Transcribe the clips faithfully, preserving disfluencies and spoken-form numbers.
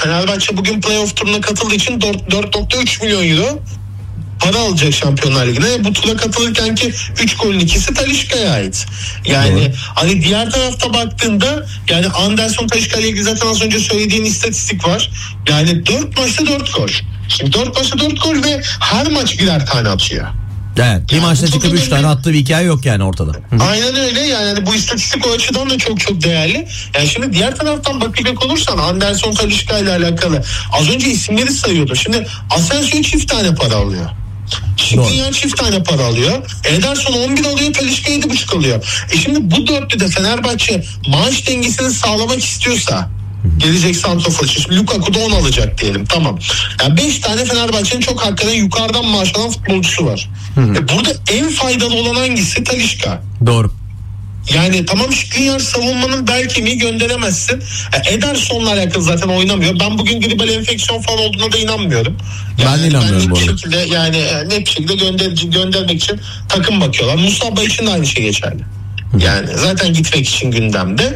Fenerbahçe bugün playoff turuna katıldığı için dört nokta üç milyon euro para alacak Şampiyonlar Ligi'ne. Bu tura katılırken ki üç golün ikisi Talisca'ya ait. Yani evet. Hani diğer tarafta baktığında yani Anderson Talisca ile ilgili zaten az önce söylediğin istatistik var. Yani dört maçta dört gol. Şimdi dört maçta dört gol ve her maç birer tane atıyor. Evet. Bir yani maçta çıkıp üç tane attığı bir hikaye yok yani ortada. Hı. Aynen öyle yani bu istatistik o açıdan da çok çok değerli. Yani şimdi diğer taraftan bakacak olursan Anderson Talisca ile alakalı az önce isimleri sayıyordu. Şimdi Asensio çift tane para alıyor. Şikrinyar çift tane para alıyor. Ederson on bir alıyor, Talisca yedi buçuk alıyor. E şimdi bu dörtlüde Fenerbahçe maaş dengesini sağlamak istiyorsa gelecek santrafor için Lukaku da on alacak diyelim, tamam. Yani beş tane Fenerbahçe'nin çok hakikaten yukarıdan maaş alan futbolcusu var. E burada en faydalı olan hangisi? Talisca. Doğru. Yani tamam Şikrinyar savunmanın bel kemiği gönderemezsin. E, Ederson'la alakalı zaten oynamıyor. Ben bugün gribal enfeksiyon falan olduğuna da inanmıyorum. Yani, ben de inanmıyorum ben bu arada. Şekilde, yani net bir şekilde gönder, göndermek için takım bakıyorlar. Musabba için de aynı şey geçerli. Yani zaten gitmek için gündemde.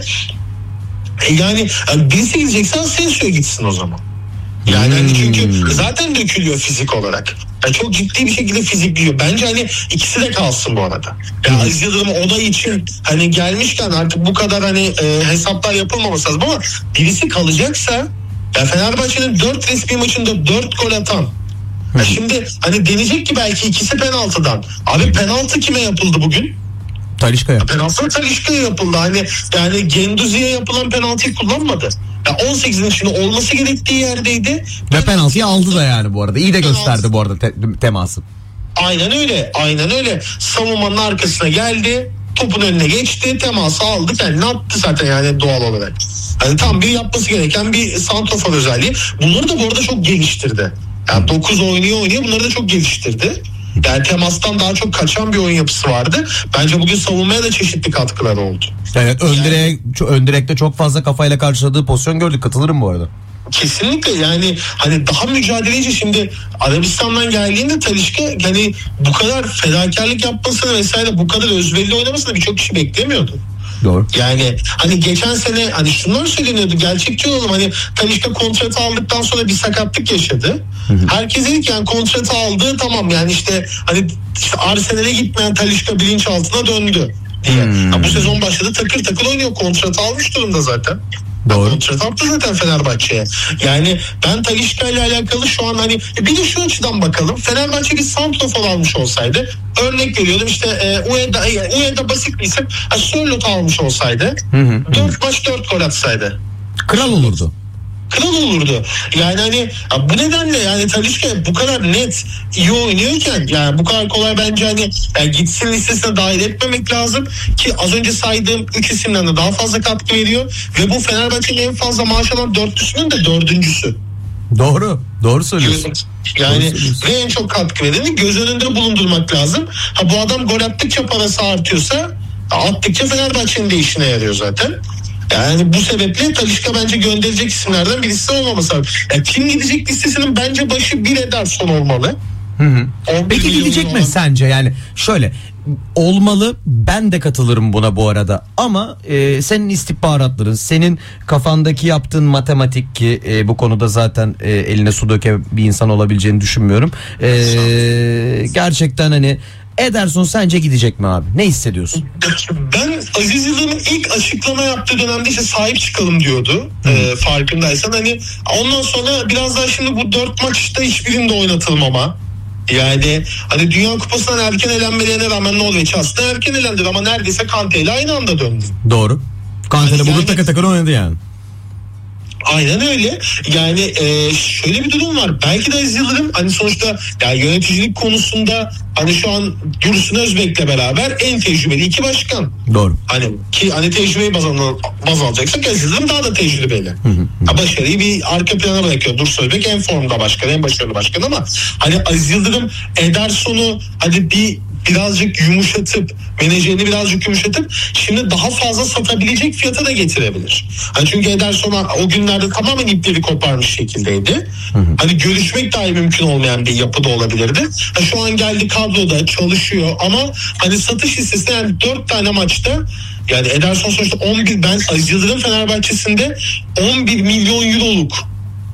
E, yani birisi gidecekse Asensio gitsin o zaman. Yani hmm. hani çünkü zaten dökülüyor fizik olarak. Yani çok ciddi bir şekilde fizikliyor. Bence hani ikisi de kalsın bu arada. Yani Aziz Yıldırım oday için hani gelmişken artık bu kadar hani e, hesaplar yapılmaması lazım ama birisi kalacaksa ya Fenerbahçe'nin dört resmi maçında dört gol atan. Ya şimdi hani deneyecek ki belki ikisi penaltıdan. Abi penaltı kime yapıldı bugün? Talisca'ya. Penaltı Talisca'ya yapıldı. Hani yani Genduzi'ye yapılan penaltıyı kullanmadı. Ya on sekizin içinde olması gerektiği yerdeydi. Ve penaltıyı aldı da yani bu arada. İyi de penaltı gösterdi bu arada te- teması. Aynen öyle. Aynen öyle. Savunmanın arkasına geldi. Topun önüne geçti. Teması aldı. Kendini attı zaten yani doğal olarak. Hani tam bir yapması gereken bir santrafor özelliği. Bunları da bu arada çok geliştirdi. Yani dokuz oynuyor oynuyor. Bunları da çok geliştirdi. Yani temastan daha çok kaçan bir oyun yapısı vardı. Bence bugün savunmaya da çeşitli katkılar oldu. Evet, ön, yani, direğe, ön direkte çok fazla kafayla karşıladığı pozisyon gördük. Katılırım bu arada. Kesinlikle yani hani daha mücadeleci. Şimdi Arabistan'dan geldiğinde Talisca hani bu kadar fedakarlık yapmasını vesaire bu kadar özverili oynamasını birçok kişi beklemiyordu. Doğru. Yani hani geçen sene hani şunlar söyleniyordu, gerçekçi olalım, hani Talisca kontratı aldıktan sonra bir sakatlık yaşadı. Hı hı. Herkes dedi ki yani kontratı aldı tamam yani işte hani işte Arsenal'e gitmeyen Talisca bilinçaltına döndü diye. Hmm. Ha, bu sezon başladı takır takır oynuyor, kontratı almış durumda zaten. Doğru. Kontrat attı zaten Fenerbahçe'ye. Yani ben Talisca ile alakalı şu an hani bir de şu açıdan bakalım. Fenerbahçe bir santrafor almış olsaydı, örnek veriyordum işte e, Ueda, e, Ueda basit bir isim. Ha, Sörloth almış olsaydı dört maç dört gol atsaydı. Kral olurdu. Kral olurdu. Yani hani bu nedenle yani Talisca bu kadar net iyi oynuyorken yani bu kadar kolay bence hani yani gitsin listesine dahil etmemek lazım ki az önce saydığım üç isimden de daha fazla katkı veriyor ve bu Fenerbahçe'nin en fazla maaş alan dörtlüsünün de dördüncüsü. Doğru. Doğru söylüyorsun. Yani Doğru söylüyorsun. Ve en çok katkı vereni göz önünde bulundurmak lazım. Ha bu adam gol attıkça parası artıyorsa attıkça Fenerbahçe'nin de işine yarıyor zaten. Yani bu sebeple Talisca bence gönderecek isimlerden birisi olmaması lazım. Yani kim gidecek listesinin bence başı bir Ederson olmalı. Hı hı. Peki gidecek mi olan... sence? Yani şöyle olmalı, ben de katılırım buna bu arada ama e, senin istihbaratların, senin kafandaki yaptığın matematik ki e, bu konuda zaten e, eline su döken bir insan olabileceğini düşünmüyorum. E, gerçekten hani Ederson sence gidecek mi abi? Ne hissediyorsun? Ben Aziz Yıldırım'ın ilk açıklama yaptığı dönemde işte sahip çıkalım diyordu. E, farkındaysan hani ondan sonra biraz daha şimdi bu dört maçta hiçbirinde oynatılım ama. Yani hani Dünya Kupası'ndan erken elenmelerine rağmen Norveç aslında erken elendi ama neredeyse Kante ile aynı anda döndü. Doğru. Kante yani bugün yani, takır takır oynadı yani. Aynen öyle. Yani e, şöyle bir durum var. Belki de Aziz Yıldırım hani sonuçta yani yöneticilik konusunda hani şu an Dursun Özbek'le beraber en tecrübeli iki başkan. Doğru. Hani ki hani tecrübeyi baz, al, baz alacaksak Aziz Yıldırım daha da tecrübeli. Hı hı. Ha, başarıyı bir arka plana bırakıyor. Dursun Özbek en formda başkan, en başarılı başkan ama hani Aziz Yıldırım Ederson'u hani bir birazcık yumuşatıp menajerini birazcık yumuşatıp şimdi daha fazla satabilecek fiyata da getirebilir. Hani çünkü Ederson o günlerde tamamen ipleri koparmış şekildeydi. Hı hı. Hani görüşmek dahi mümkün olmayan bir yapıda olabilirdi. Ha, şu an geldi kadroda çalışıyor ama hani satış listesinde yani dört tane maçta yani Ederson sonuçta on bir ben Aziz Yıldırım Fenerbahçe'sinde on bir milyon euroluk